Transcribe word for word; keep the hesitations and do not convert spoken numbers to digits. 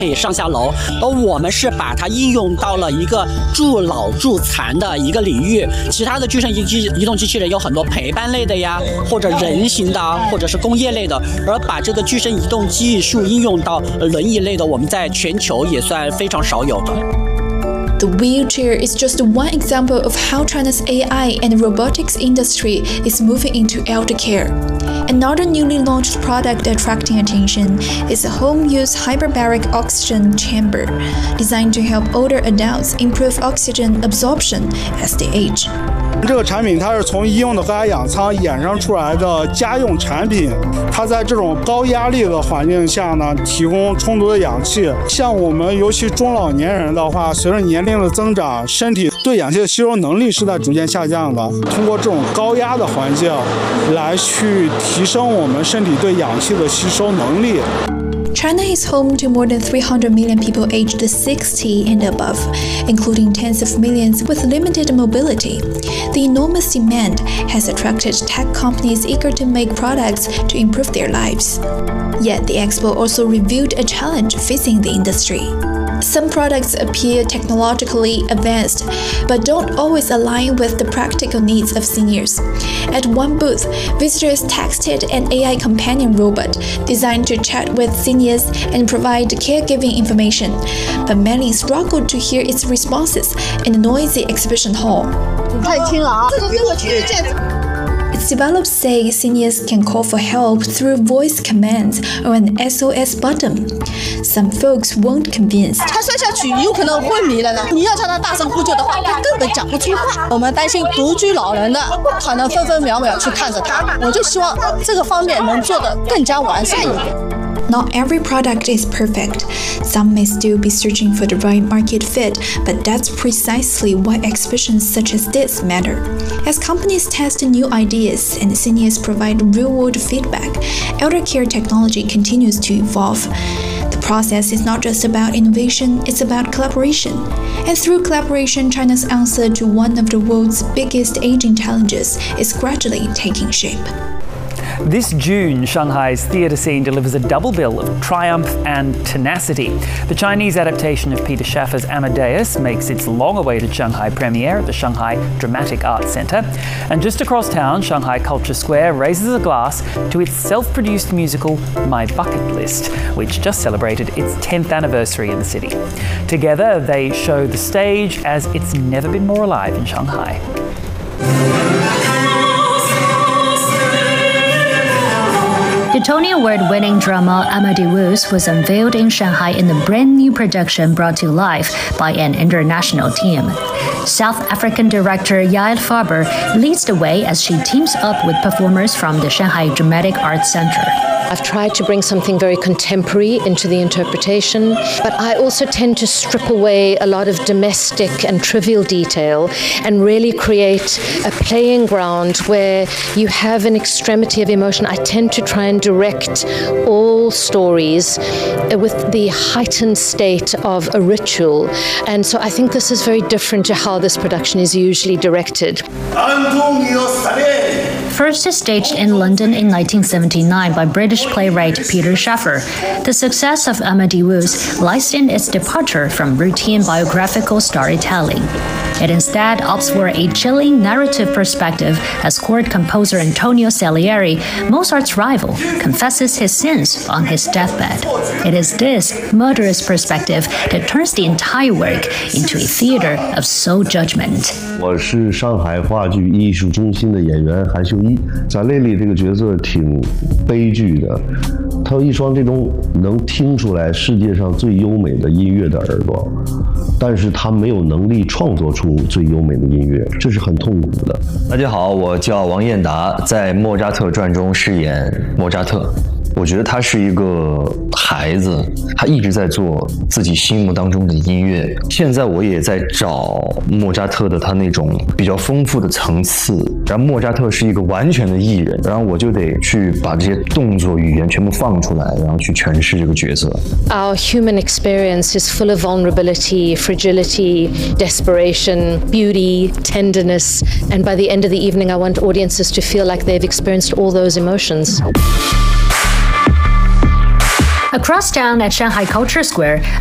可以上下楼，而我们是把它应用到了一个助老助残的一个领域。其他的具身移移动机器人有很多陪伴类的呀，或者人形的，或者是工业类的，而把这个具身移动技术应用到轮椅类的，我们在全球也算非常少有的。 The wheelchair is just one example of how China's A I and robotics industry is moving into elder care. Another newly launched product attracting attention is a home-use hyperbaric oxygen chamber, designed to help older adults improve oxygen absorption as they age. 这个产品它是从医用的高压氧舱衍生出来的家用产品，它在这种高压力的环境下呢，提供充足的氧气。像我们尤其中老年人的话，随着年龄的增长，身体对氧气的吸收能力是在逐渐下降的。通过这种高压的环境来去提升我们身体对氧气的吸收能力。 China is home to more than three hundred million people aged sixty and above, including tens of millions with limited mobility. The enormous demand has attracted tech companies eager to make products to improve their lives. Yet the expo also revealed a challenge facing the industry. Some products appear technologically advanced, but don't always align with the practical needs of seniors. At one booth, visitors texted an A I companion robot designed to chat with seniors and provide caregiving information, but many struggled to hear its responses in the noisy exhibition hall. Its developers say seniors can call for help through voice commands or an S O S button. Some folks weren't convinced. 他摔下去有可能昏迷了呢。你要叫他大声呼救的话，他根本讲不出话。我们担心独居老人的可能分分秒秒去看着他。我就希望这个方面能做得更加完善一点。 Not every product is perfect. Some may still be searching for the right market fit, but that's precisely why exhibitions such as this matter. As companies test new ideas and seniors provide real-world feedback, elder care technology continues to evolve. The process is not just about innovation, it's about collaboration. And through collaboration, China's answer to one of the world's biggest aging challenges is gradually taking shape. This June, Shanghai's theatre scene delivers a double bill of triumph and tenacity. The Chinese adaptation of Peter Shaffer's Amadeus makes its long-awaited Shanghai premiere at the Shanghai Dramatic Arts Centre. And just across town, Shanghai Culture Square raises a glass to its self-produced musical My Bucket List, which just celebrated its tenth anniversary in the city. Together, they show the stage as it's never been more alive in Shanghai. The Tony Award-winning drama Amadeus was unveiled in Shanghai in a brand new production brought to life by an international team. South African director Yael Faber leads the way as she teams up with performers from the Shanghai Dramatic Arts Centre. I've tried to bring something very contemporary into the interpretation, but I also tend to strip away a lot of domestic and trivial detail and really create a playing ground where you have an extremity of emotion. I tend to try and direct all stories with the heightened state of a ritual, and so I think this is very different to how this production is usually directed. First staged in London in nineteen seventy-nine by British playwright Peter Shaffer, the success of Amadeus lies in its departure from routine biographical storytelling. It instead opts for a chilling narrative perspective as court composer Antonio Salieri, Mozart's rival, confesses his sins on his deathbed. It is this murderous perspective that turns the entire work into a theater of soul judgment. 我是上海话剧艺术中心的演员韩秀一，在类里这个角色挺悲剧的，他有一双这种能听出来世界上最优美的音乐的耳朵，但是他没有能力创作出最优美的音乐，这是很痛苦的。 大家好，我叫王彦达，在《莫扎特传》中饰演莫扎特。我觉得他是一个孩子，他一直在做自己心目当中的音乐。现在我也在找莫扎特的他那种比较丰富的层次。然后莫扎特是一个完全的艺人，然后我就得去把这些动作语言全部放出来，然后去诠释这个角色。 Our human experience is full of vulnerability, fragility, desperation, beauty, tenderness, and by the end of the evening, I want audiences to feel like they've experienced all those emotions. Across town at Shanghai Culture Square,